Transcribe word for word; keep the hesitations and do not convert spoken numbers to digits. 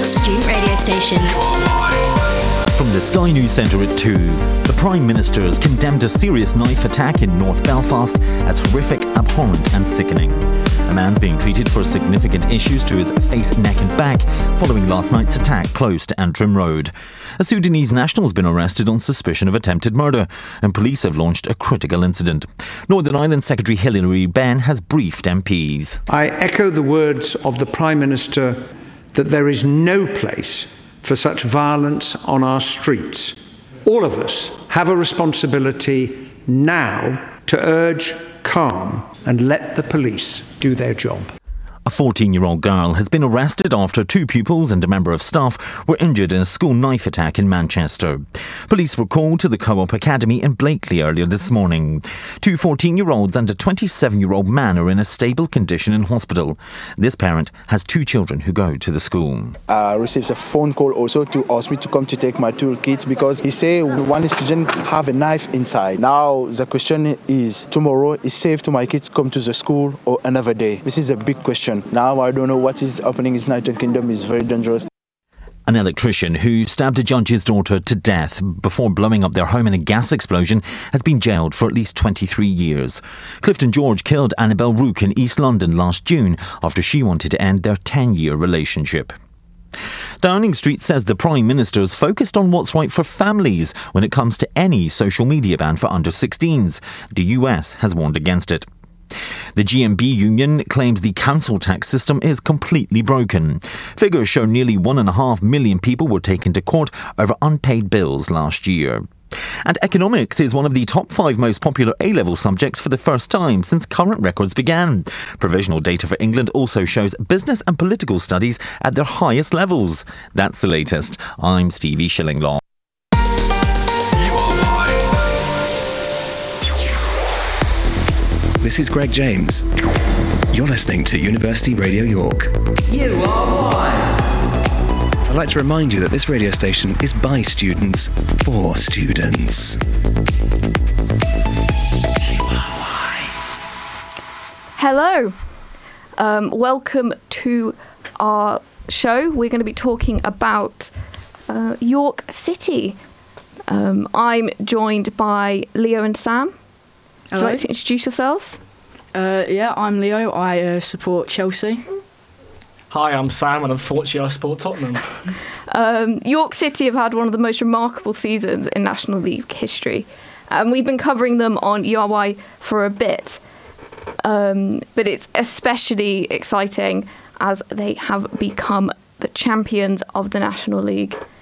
York's student radio station. From the Sky News Centre at two, the Prime Minister has condemned a serious knife attack in North Belfast as horrific, abhorrent and sickening. A man's being treated for significant issues to his face, neck and back following last night's attack close to Antrim Road. A Sudanese national has been arrested on suspicion of attempted murder, and police have launched a critical incident. Northern Ireland Secretary Hilary Benn has briefed M Ps. I echo the words of the Prime Minister that there is no place for such violence on our streets. All of us have a responsibility now to urge calm and let the police do their job. A fourteen-year-old girl has been arrested after two pupils and a member of staff were injured in a school knife attack in Manchester. Police were called to the Co-op Academy in Blakely earlier this morning. Two fourteen-year-olds and a twenty-seven-year-old man are in a stable condition in hospital. This parent has two children who go to the school. I received a phone call also to ask me to come to take my two kids because he said one student have a knife inside. Now the question is, tomorrow is safe to my kids come to the school or another day? This is a big question. Now I don't know what is happening in the United Kingdom. Is very dangerous. An electrician who stabbed a judge's daughter to death before blowing up their home in a gas explosion has been jailed for at least twenty-three years. Clifton George killed Annabelle Rook in East London last June after she wanted to end their ten-year relationship. Downing Street says the Prime Minister is focused on what's right for families when it comes to any social media ban for under sixteens. The U S has warned against it. The G M B union claims the council tax system is completely broken. Figures show nearly one and a half million people were taken to court over unpaid bills last year. And economics is one of the top five most popular A-level subjects for the first time since current records began. Provisional data for England also shows business and political studies at their highest levels. That's the latest. I'm Stevie Shillinglaw. This is Greg James. You're listening to University Radio York. You are one. I'd like to remind you that this radio station is by students, for students. Hello. Um, welcome to our show. We're going to be talking about uh, York City. Um, I'm joined by Leo and Sam. Would you like to introduce yourselves? Uh, yeah, I'm Leo. I uh, support Chelsea. Hi, I'm Sam, and unfortunately I support Tottenham. um, York City have had one of the most remarkable seasons in National League history. Um, we've been covering them on U R Y for a bit, um, but it's especially exciting as they have become the champions of the National League.